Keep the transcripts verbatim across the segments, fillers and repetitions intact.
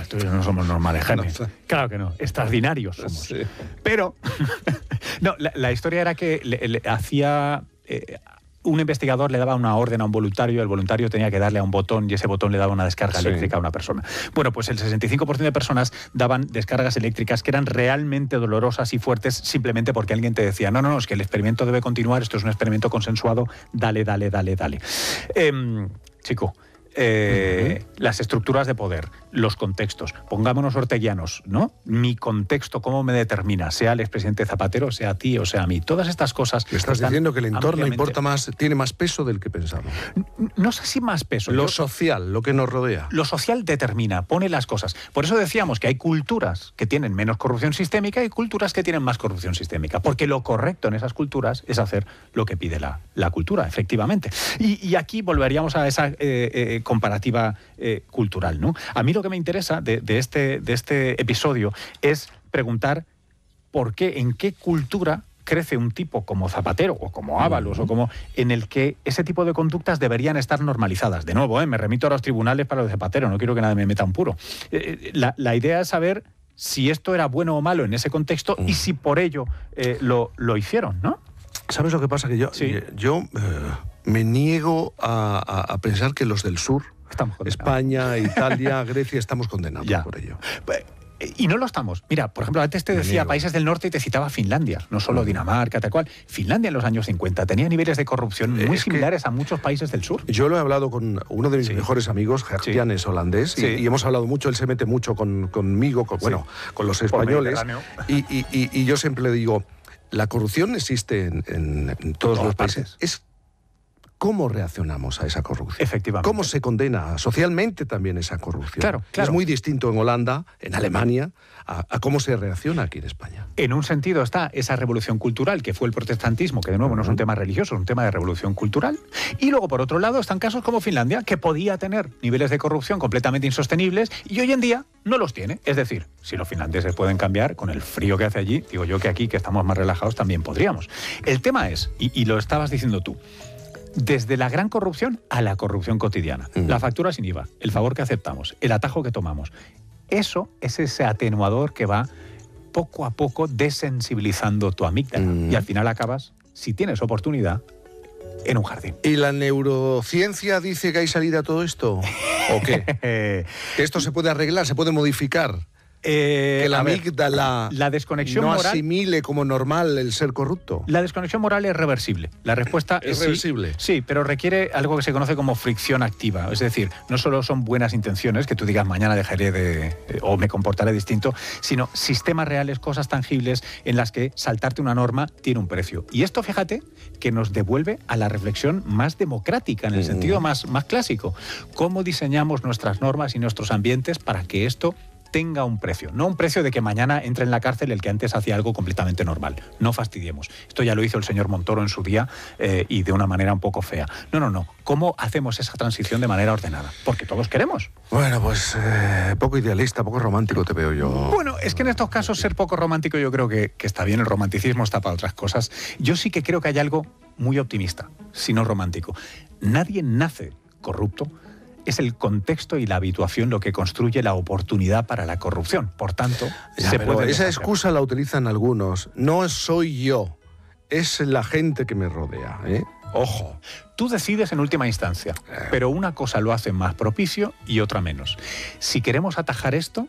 tú y yo no somos normales, Jaime. No, claro que no, extraordinarios somos. Sí. Pero, no, la, la historia era que le, le hacía... Eh, un investigador le daba una orden a un voluntario, el voluntario tenía que darle a un botón y ese botón le daba una descarga sí. eléctrica a una persona. Bueno, pues el sesenta y cinco por ciento de personas daban descargas eléctricas que eran realmente dolorosas y fuertes simplemente porque alguien te decía, no, no, no, es que el experimento debe continuar, esto es un experimento consensuado, dale, dale, dale, dale. Eh, chico... Eh, uh-huh. Las estructuras de poder, los contextos, pongámonos orteguianos, ¿no? Mi contexto, ¿cómo me determina? Sea el expresidente Zapatero, sea a ti o sea a mí. Todas estas cosas... Me estás diciendo que el entorno ampliamente... importa más, tiene más peso del que pensamos. No, no sé si más peso. Lo Yo... social, lo que nos rodea. Lo social determina, pone las cosas. Por eso decíamos que hay culturas que tienen menos corrupción sistémica y culturas que tienen más corrupción sistémica. Porque lo correcto en esas culturas es hacer lo que pide la, la cultura, efectivamente. Y, y aquí volveríamos a esa... Eh, eh, comparativa eh, cultural, ¿no? A mí lo que me interesa de, de, este, de este episodio es preguntar por qué, en qué cultura crece un tipo como Zapatero o como Ábalos uh-huh. o como en el que ese tipo de conductas deberían estar normalizadas. De nuevo, ¿eh? Me remito a los tribunales para lo de Zapatero, no quiero que nadie me meta un puro. Eh, la, la idea es saber si esto era bueno o malo en ese contexto uh-huh. y si por ello eh, lo, lo hicieron, ¿no? ¿Sabes lo que pasa? Que yo, sí. yo eh, me niego a, a, a pensar que los del sur, España, Italia, Grecia, estamos condenados ya. por ello. Y no lo estamos. Mira, por ejemplo, antes te me decía niego. países del norte y te citaba Finlandia, no solo Dinamarca, tal cual. Finlandia en los años cincuenta tenía niveles de corrupción muy es similares a muchos países del sur. Yo lo he hablado con uno de mis sí. mejores amigos, Gert-Jan, es holandés, sí. y, y hemos hablado mucho, él se mete mucho con, conmigo, con, sí. bueno, con los españoles, y, y, y, y yo siempre le digo, la corrupción existe en, en, en todos, todos los países. Es ¿Cómo reaccionamos a esa corrupción? Efectivamente. ¿Cómo se condena socialmente también esa corrupción? Claro, claro. Es muy distinto en Holanda, en Alemania, a, a cómo se reacciona aquí en España. En un sentido está esa revolución cultural que fue el protestantismo, que de nuevo no es un tema religioso, es un tema de revolución cultural. Y luego, por otro lado, están casos como Finlandia, que podía tener niveles de corrupción completamente insostenibles y hoy en día no los tiene. Es decir, si los finlandeses pueden cambiar con el frío que hace allí, digo yo que aquí, que estamos más relajados, también podríamos. El tema es, y, y lo estabas diciendo tú, desde la gran corrupción a la corrupción cotidiana. Uh-huh. La factura sin I V A, el favor que aceptamos, el atajo que tomamos. Eso es ese atenuador que va poco a poco desensibilizando tu amígdala. Uh-huh. Y al final acabas, si tienes oportunidad, en un jardín. ¿Y la neurociencia dice que hay salida a todo esto? ¿O qué? ¿Que esto se puede arreglar, se puede modificar? Eh, que la amígdala la desconexión no moral, asimile como normal el ser corrupto. La desconexión moral es reversible. La respuesta es, es reversible. Sí, sí, pero requiere algo que se conoce como fricción activa. Es decir, no solo son buenas intenciones, que tú digas mañana dejaré de... Eh, o me comportaré distinto, sino sistemas reales, cosas tangibles en las que saltarte una norma tiene un precio. Y esto, fíjate, que nos devuelve a la reflexión más democrática, en el mm. sentido más, más clásico. ¿Cómo diseñamos nuestras normas y nuestros ambientes para que esto tenga un precio? No un precio de que mañana entre en la cárcel el que antes hacía algo completamente normal. No fastidiemos. Esto ya lo hizo el señor Montoro en su día eh, y de una manera un poco fea. No, no, no. ¿Cómo hacemos esa transición de manera ordenada? Porque todos queremos. Bueno, pues eh, poco idealista, poco romántico te veo yo. Bueno, es que en estos casos ser poco romántico yo creo que, que está bien. El romanticismo está para otras cosas. Yo sí que creo que hay algo muy optimista, si no romántico. Nadie nace corrupto. Es el contexto y la habituación lo que construye la oportunidad para la corrupción. Por tanto, ya, se puede esa excusa la utilizan algunos. No soy yo, es la gente que me rodea, ¿eh? Ojo. Tú decides en última instancia, pero una cosa lo hace más propicio y otra menos. Si queremos atajar esto,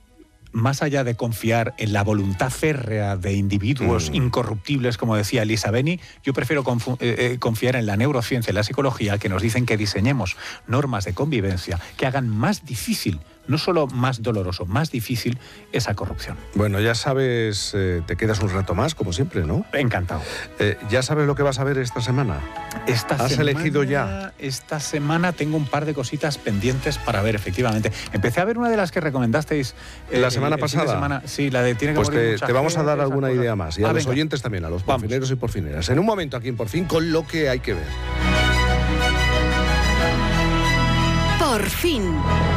más allá de confiar en la voluntad férrea de individuos mm. incorruptibles, como decía Elisa Beni, yo prefiero confu- eh, confiar en la neurociencia y la psicología, que nos dicen que diseñemos normas de convivencia que hagan más difícil, no solo más doloroso, más difícil esa corrupción. Bueno, ya sabes, eh, te quedas un rato más, como siempre, ¿no? Encantado. Eh, ¿Ya sabes lo que vas a ver esta semana? Esta ¿Has semana, elegido ya? Esta semana tengo un par de cositas pendientes para ver, efectivamente. Empecé a ver una de las que recomendasteis eh, la semana el, el pasada. Fin de semana. Sí, la de Tiene que pues morir te, mucha te vamos a dar gente, alguna cosas. idea más. Y a ah, los venga. oyentes también, a los porfineros y porfineras. En un momento aquí en Por Fin, con lo que hay que ver. Por fin.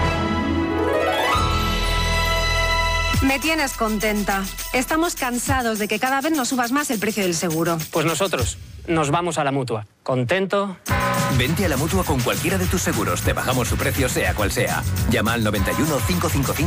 Me tienes contenta. Estamos cansados de que cada vez nos subas más el precio del seguro. Pues nosotros nos vamos a la Mutua. ¿Contento? Vente a la Mutua con cualquiera de tus seguros. Te bajamos su precio sea cual sea. Llama al noventa y uno, cinco cinco cinco.